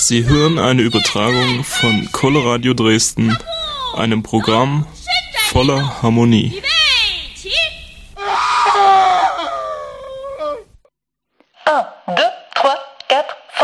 Sie hören eine Übertragung von Coloradio Dresden, einem Programm voller Harmonie.